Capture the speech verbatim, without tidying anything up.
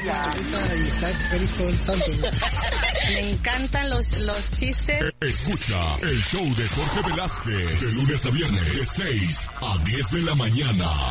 Y está feliz todo el santo. Me encantan los, los chistes. Escucha el show de Jorge Velázquez de lunes a viernes de seis a diez de la mañana.